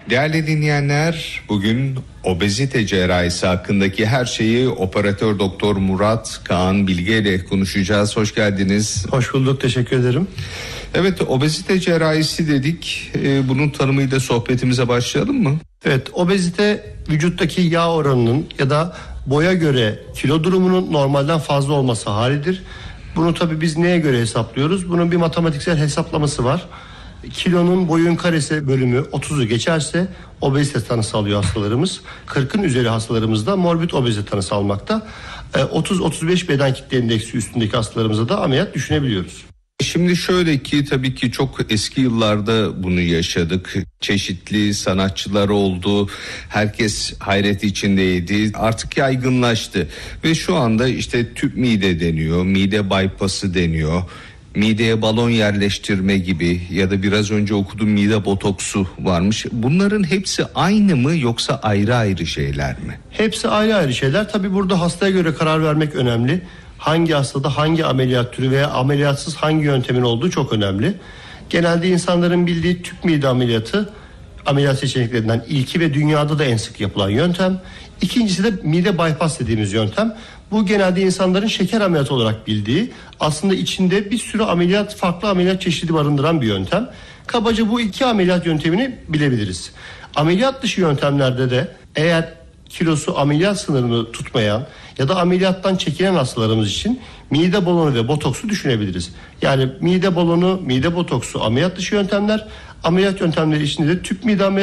Değerli dinleyenler, bugün obezite cerrahisi hakkındaki her şeyi operatör doktor Murat Kaan Bilge ile konuşacağız. Hoş geldiniz. Hoş bulduk, teşekkür ederim. Evet, obezite cerrahisi dedik. Bunun tanımıyla sohbetimize başlayalım mı? Evet, obezite vücuttaki yağ oranının ya da boya göre kilo durumunun normalden fazla olması halidir. Bunu tabii biz neye göre hesaplıyoruz? Bunun bir matematiksel hesaplaması var. Kilonun boyun karesi bölümü 30'u geçerse obezite tanısı alıyor hastalarımız. 40'ın üzeri hastalarımızda morbid obezite tanısı almakta. 30-35 beden kitle indeksi üstündeki hastalarımıza da ameliyat düşünebiliyoruz. Şimdi şöyle ki tabii ki çok eski yıllarda bunu yaşadık. Çeşitli sanatçılar oldu. Herkes hayret içindeydi. Artık yaygınlaştı. Ve şu anda işte tüp mide deniyor. Mide bypass'ı deniyor. Mideye balon yerleştirme gibi ya da biraz önce okudum mide botoksu varmış. Bunların hepsi aynı mı yoksa ayrı ayrı şeyler mi? Hepsi ayrı ayrı şeyler. Tabii burada hastaya göre karar vermek önemli. Hangi hastada hangi ameliyat türü veya ameliyatsız hangi yöntemin olduğu çok önemli. Genelde insanların bildiği tüp mide ameliyatı ameliyat seçeneklerinden ilki ve dünyada da en sık yapılan yöntem. İkincisi de mide bypass dediğimiz yöntem. Bu genelde insanların şeker ameliyatı olarak bildiği, aslında içinde bir sürü farklı ameliyat çeşidi barındıran bir yöntem. Kabaca bu iki ameliyat yöntemini bilebiliriz. Ameliyat dışı yöntemlerde de eğer kilosu ameliyat sınırını tutmayan ya da ameliyattan çekilen hastalarımız için mide balonu ve botoksu düşünebiliriz. Yani mide balonu, mide botoksu ameliyat dışı yöntemler. Ameliyat yöntemleri içinde de tüp mide ameliyatı